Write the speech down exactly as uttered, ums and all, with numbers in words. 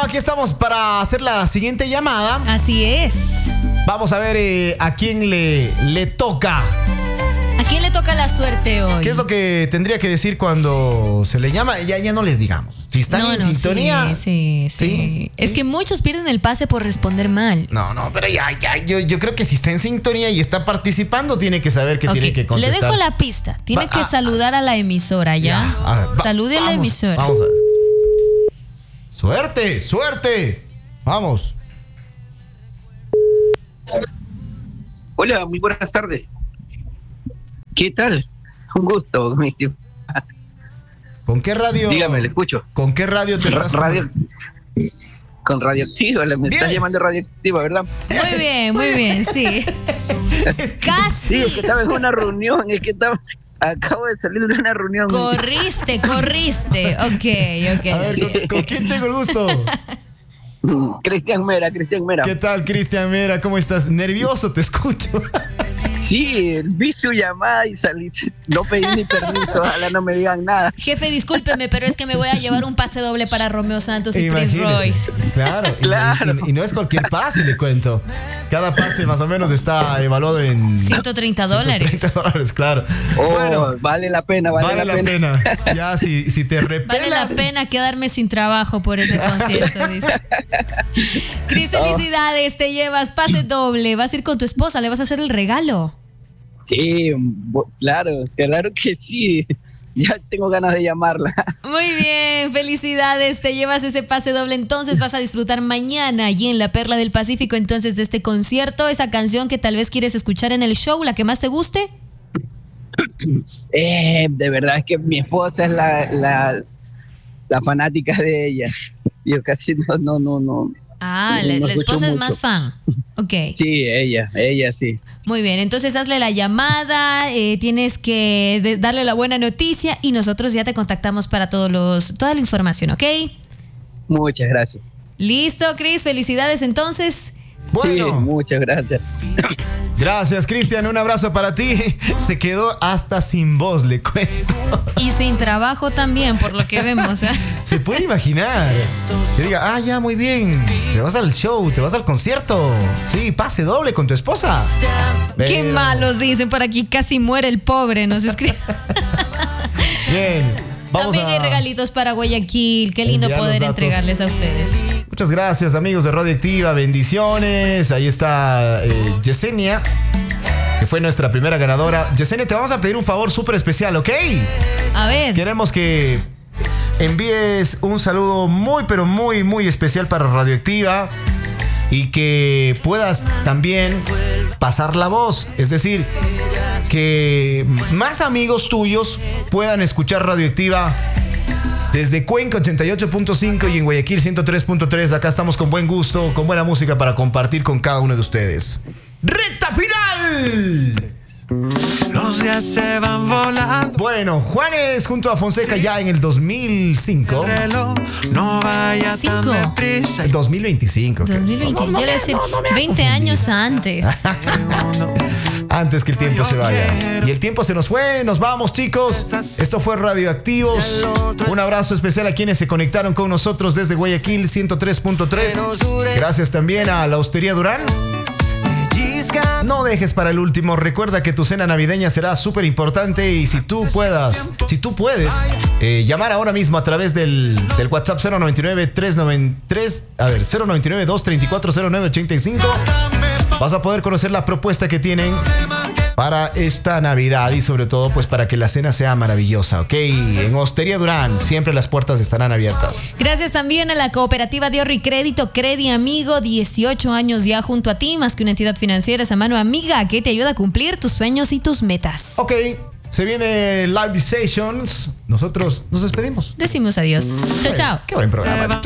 aquí estamos para hacer la siguiente llamada. Así es. Vamos a ver eh, a quién le, le toca. ¿A quién le toca la suerte hoy? ¿Qué es lo que tendría que decir cuando se le llama? Ya, ya no les digamos. Si están no, en no, sintonía. Sí, sí, sí, sí. Es sí. que muchos pierden el pase por responder mal. No, no, pero ya, ya. Yo, yo creo que si está en sintonía y está participando, tiene que saber que Okay. tiene que contestar. Le dejo la pista. Tiene Va, que ah, saludar a la emisora, ¿ya? ya a ver, va, Salude a la vamos, emisora. Vamos a ver. Suerte, suerte. Vamos. Hola, muy buenas tardes. ¿Qué tal? Un gusto, mi estimado. ¿Con qué radio? Dígame, le escucho. ¿Con qué radio te estás? Radio. Con Radioactiva, me Bien. estás llamando Radioactiva, ¿verdad? Muy bien, muy bien, sí. Casi. Sí, es que estaba en una reunión, es que estaba. Acabo de salir de una reunión. Corriste, corriste. Ok, ok. A ver, ¿con, con quién tengo el gusto? Cristian Mera, Cristian Mera. ¿Qué tal, Cristian Mera? ¿Cómo estás? Nervioso, te escucho. Sí, vi su llamada y salí. No pedí ni permiso, ojalá no me digan nada. Jefe, discúlpeme, pero es que me voy a llevar un pase doble para Romeo Santos y Prince Imagínese. Royce. Claro, y- Claro. Y, y no es cualquier pase, le cuento. Cada pase más o menos está evaluado en ciento treinta dólares. ciento treinta dólares, claro. Oh, Bueno, vale la pena, vale, vale la, la pena. pena. Ya, si, si te repela. Vale la pena quedarme sin trabajo por ese concierto, dice. Cris, felicidades, te llevas pase doble. Vas a ir con tu esposa, le vas a hacer el regalo. Sí, bo- claro, claro que sí. Ya tengo ganas de llamarla. Muy bien, felicidades, te llevas ese pase doble. Entonces vas a disfrutar mañana allí en la Perla del Pacífico entonces de este concierto, esa canción que tal vez quieres escuchar en el show, la que más te guste. Eh, de verdad es que mi esposa es la, la, la fanática de ella. Yo casi no, no, no, no. Ah, la, No la escucho esposa es mucho. más fan. Ok. Sí, ella, ella sí. Muy bien, entonces hazle la llamada, eh, tienes que de- darle la buena noticia y nosotros ya te contactamos para todos los, toda la información, ¿ok? Muchas gracias. Listo, Cris, felicidades entonces. Sí, Bueno, muchas gracias. gracias, Cristian. Un abrazo para ti. Se quedó hasta sin voz, le cuento. Y sin trabajo también, por lo que vemos. ¿eh? Se puede imaginar. Que diga, ah, ya, muy bien. Te vas al show, te vas al concierto. Sí, pase doble con tu esposa. Qué Pero- malos dicen, por aquí casi muere el pobre, nos escribe. Bien. Vamos También a... hay regalitos para Guayaquil, qué lindo enviar los poder datos. entregarles a ustedes. Muchas gracias, amigos de Radioactiva. Bendiciones. Ahí está eh, Yesenia, que fue nuestra primera ganadora. Yesenia, te vamos a pedir un favor súper especial, ¿ok? A ver, Queremos que envíes un saludo muy, pero muy, muy especial para Radioactiva y que puedas también pasar la voz. Es decir, que más amigos tuyos puedan escuchar Radioactiva desde Cuenca ochenta y ocho punto cinco y en Guayaquil ciento tres punto tres. Acá estamos con buen gusto, con buena música para compartir con cada uno de ustedes. ¡Recta final! Los días se van volando. Bueno, Juanes junto a Fonseca ya en el dos mil cinco. El reloj no vaya tan Cinco. deprisa. dos mil veinticinco. dos mil veinte, yo le voy a decir veinte años antes. Antes que el tiempo se vaya. Y el tiempo se nos fue, nos vamos, chicos. Esto fue Radioactivos. Un abrazo especial a quienes se conectaron con nosotros desde Guayaquil ciento tres punto tres. Gracias también a la Hostería Durán. No dejes para el último. Recuerda que tu cena navideña será súper importante y si tú puedas, si tú puedes, eh, llamar ahora mismo a través del, del WhatsApp cero noventa y nueve, trescientos noventa y tres, a ver, cero noventa y nueve, doscientos treinta y cuatro, cero nueve ochenta y cinco. Vas a poder conocer la propuesta que tienen para esta Navidad y sobre todo pues para que la cena sea maravillosa, ¿ok? En Hostería Durán siempre las puertas estarán abiertas. Gracias también a la cooperativa de ahorro y crédito Credi Amigo, dieciocho años ya junto a ti, más que una entidad financiera, esa mano amiga que te ayuda a cumplir tus sueños y tus metas. Ok, se viene Live Sessions. Nosotros nos despedimos. Decimos adiós. Chao, chao. Qué buen programa. Chao.